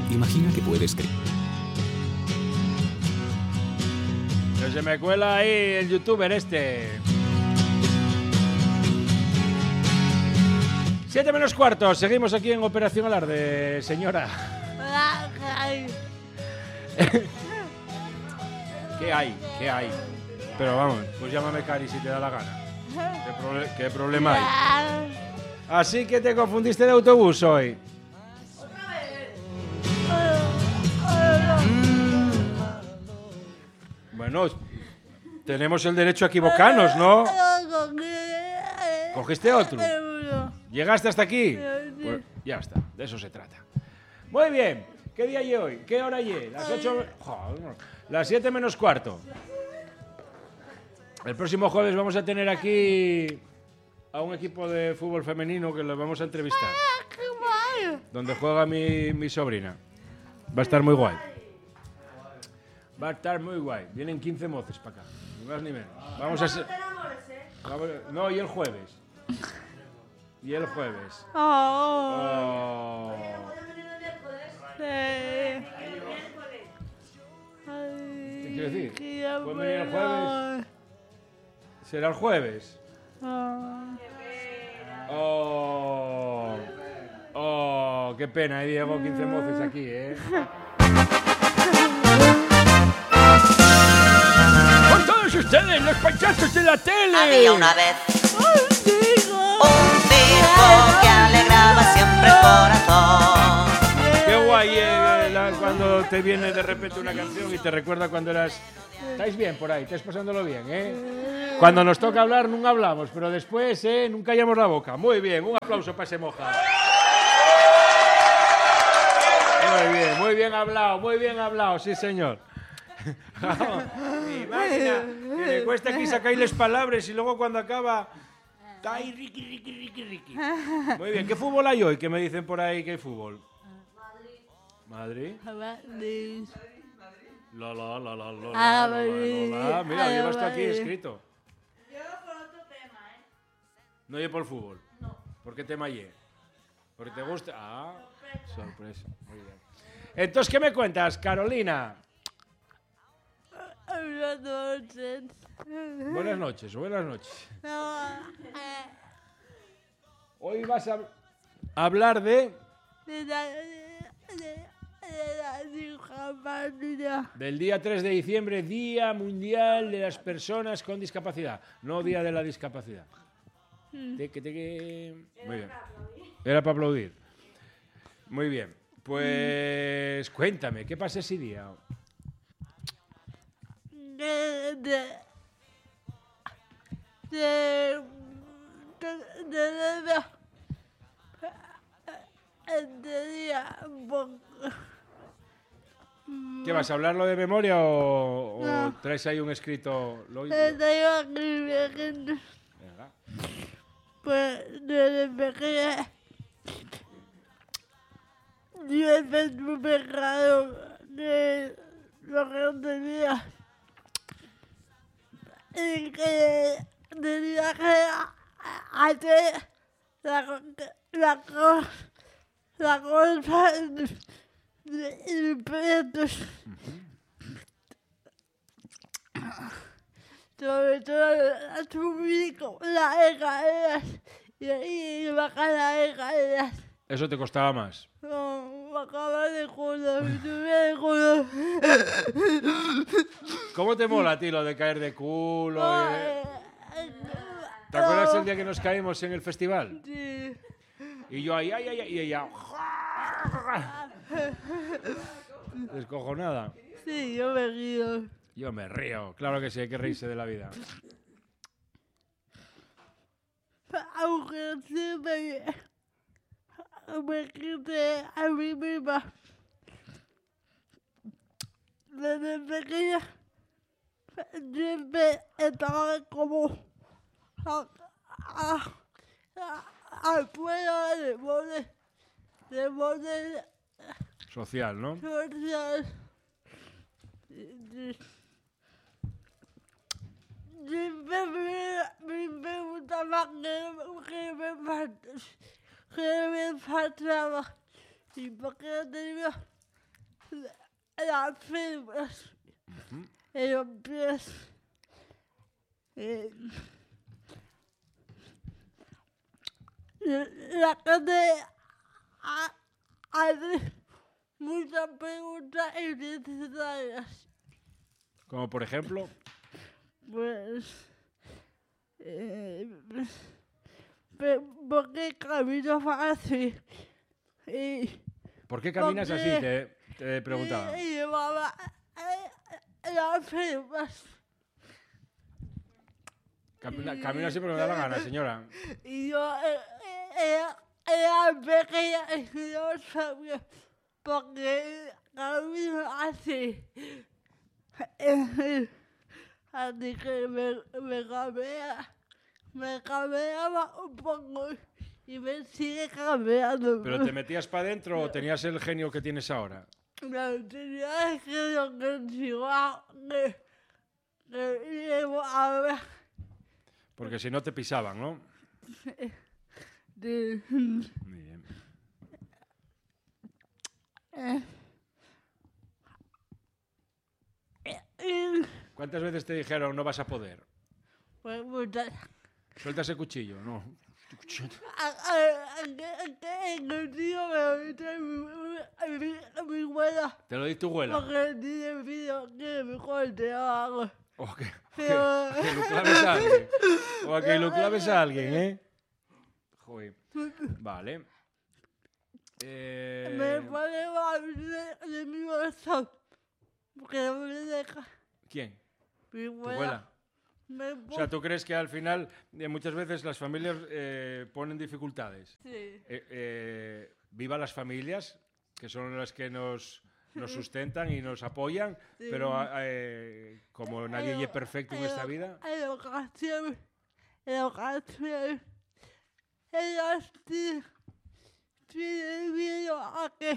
Imagina que puedes creer. Que se me cuela ahí el youtuber este. 7 menos cuarto, seguimos aquí en Operación Alarde, señora. ¿Qué hay? ¿Qué hay? Pero vamos, pues llámame Cari si te da la gana. ¿Qué problema hay? Así que te confundiste de autobús hoy. Bueno, tenemos el derecho a equivocarnos, ¿no? ¿Cogiste otro? ¿Llegaste hasta aquí? Pues ya está, de eso se trata. Muy bien, ¿qué día hay hoy? ¿Qué hora hay? Las 8... Joder, las 7 menos cuarto. El próximo jueves vamos a tener aquí a un equipo de fútbol femenino que los vamos a entrevistar. Donde juega mi sobrina. Va a estar muy guay. Va a estar muy guay. Vienen 15 moces para acá. Ni más ni menos. Vamos a ser... No, y el jueves. Y el jueves. Oh. ¿Qué quiero decir? ¿Pueden venir el jueves? ¿Será el jueves? Oh. Oh, qué pena, ahí Diego, 15 moces aquí, ¿eh? ¡Con todos ustedes, los payasos de la tele! Había una vez un circo que alegraba siempre el corazón. Qué guay cuando te viene de repente una canción y te recuerda cuando eras... ¿Estáis bien por ahí? ¿Estáis pasándolo bien, eh? Cuando nos toca hablar, nunca hablamos, pero después, nunca callamos la boca. Muy bien, un aplauso para ese moja. Muy bien hablado, sí señor. Mi máquina, que me cuesta aquí sacarles palabras y luego cuando acaba... ¡Ay, Ricky! Muy bien, ¿qué fútbol hay hoy? ¿Qué me dicen por ahí que hay fútbol? ¿Madrid? Mira, llevas tú aquí escrito. Yo por otro tema, ¿eh? No llevo por el fútbol. No. ¿Por qué tema llevo? ¿Porque te gusta? Ah, sorpresa. Muy bien. Entonces, ¿qué me cuentas, Carolina? Buenas noches. Hoy vas a hablar de... Del día 3 de diciembre, Día Mundial de las Personas con Discapacidad. No Día de la Discapacidad. Muy bien. Era para aplaudir. Muy bien. Pues cuéntame, ¿qué pasa ese día? ¿Qué vas a hablarlo de memoria o traes ahí un escrito? Venga. Pues desde pequeña yo he superado de lo que tenía y que tenía que hacer la cosa de impuestos. Sobre todo subir las escaleras y bajar las escaleras. Eso te costaba más. No, bajaba de culo, me subía de culo. ¿Cómo te mola a ti lo de caer de culo? ¿Te acuerdas el día que nos caímos en el festival? Sí. Y yo ahí, y ella... Descojonada. Sí, yo me río. Yo me río. Claro que sí, hay que reírse de la vida. Aunque siempre me quité a mí misma. Desde pequeña siempre estaba como afuera de borde Social, ¿no? social. Siempre me gustaba que me faltaba. Y porque tenía las piernas y los pies. La gente hace muchas preguntas innecesarias. Como por ejemplo, Pues, ¿por qué camino fácil? Y ¿por qué caminas ¿por así? qué? Te preguntaba. Y llevaba las firmas. Camino así porque me da la gana, señora. Y yo era pequeña y no sabía por qué camino así. Así que me cambiaba un poco y me sigue cambiando. ¿Pero te metías para adentro o tenías el genio que tienes ahora? No tenía que lo que llevo ahora. Porque si no te pisaban, ¿no? De, Muy bien. ¿Cuántas veces te dijeron no vas a poder? pues muchas. Suelta ese cuchillo, no. El tío me lo dice mi abuela. Te lo di tu abuela. Porque tiene vídeo que me corte o algo. O que Pero- lo claves a alguien. O a que lo claves a alguien, ¿eh? Joder. Vale. Me pone mal de mi bolsa. Porque no me deja. ¿Quién? Mi ¿Tu abuela? Me O sea, ¿tú crees que al final muchas veces las familias ponen dificultades? Sí. Viva las familias, que son las que nos sustentan y nos apoyan, Sí. pero como nadie es perfecto en esta vida, En ocasiones. Ellas tienen miedo a que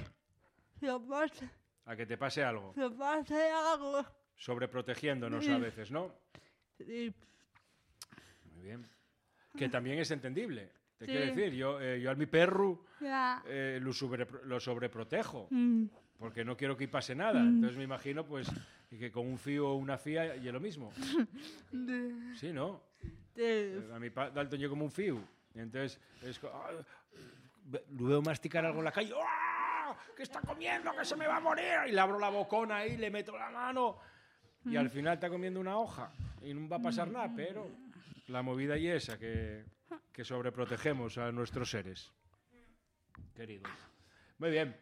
a que te pase algo, se pase algo. sobreprotegiéndonos a veces, ¿no? Sí. Muy bien. Que también es entendible. Te Sí. quiero decir, yo a mi perro Ya. lo sobreprotejo. Mm. Porque no quiero que pase nada. Entonces me imagino pues que con un fío o una fía y es lo mismo. Sí, ¿no? Sí. A mi Dalton yo como un fío. Y entonces lo veo masticar algo en la calle. ¡Ah! ¡Que está comiendo! ¡Que se me va a morir! Y le abro la bocona ahí, le meto la mano. Y al final está comiendo una hoja. Y no va a pasar nada, pero la movida y esa, que sobreprotegemos a nuestros seres queridos. Muy bien.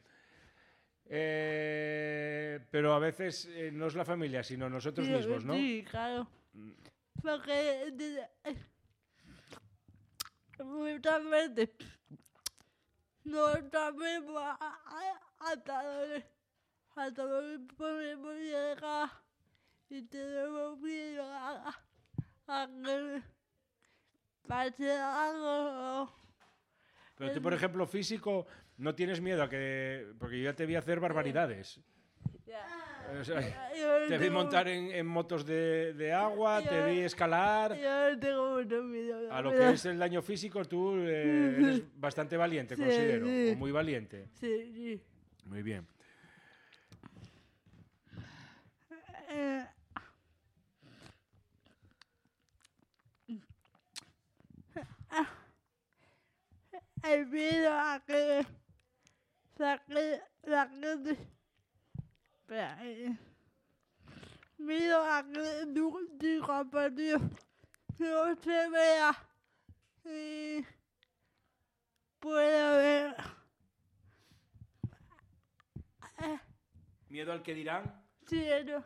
Pero a veces no es la familia, sino nosotros Sí, mismos, ¿no? Sí, claro. Porque muchas veces no sabemos hasta dónde podemos llegar y tenemos miedo a que pase algo. Pero tú, por ejemplo, físico, no tienes miedo a que... Porque yo ya te vi hacer barbaridades. O sea, te vi montar en motos de agua, te vi escalar. Yo tengo mucho miedo. A lo que es el daño físico, tú eres bastante valiente, Sí, considero. sí. O muy valiente. Sí, sí. Muy bien. El miedo a que la gente... Espera, miedo a que tu compañero no se vea y pueda ver. ¿Miedo al que dirán? Sí, no.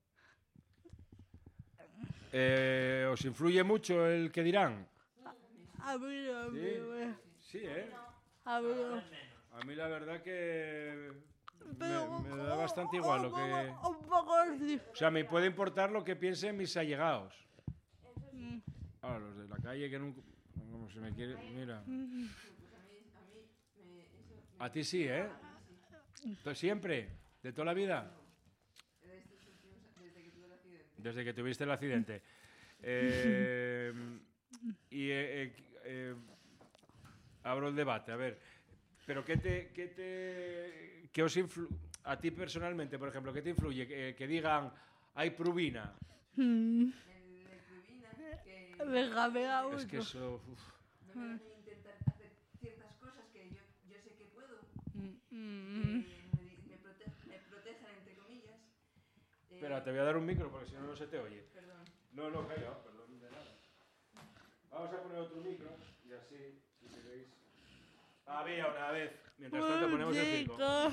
¿Os influye mucho el que dirán? A mí no, a mí no. Sí, ¿eh? A mí no. A mí la verdad que Pero me da bastante igual lo que... Un poco sí. O sea, me puede importar lo que piensen mis allegados. Ahora, los de la calle que nunca... Como se me quiere... Mira. A ti sí, ¿eh? Siempre, de toda la vida. Desde que tuviste el accidente. Abro el debate, a ver. ¿Pero qué ¿qué os a ti personalmente, por ejemplo, qué te influye? Que digan, hay prubina. Mm. El de Crubina, que Venga, venga, Es que otro. eso... no me dejan intentar hacer ciertas cosas que yo sé que puedo, me protegen entre comillas. Espera, te voy a dar un micro porque si no, no se te oye. Perdón. No, calla, perdón, de nada. Vamos a poner otro micro y así, si queréis... Había una vez. Mientras tanto ponemos el circo. Chico.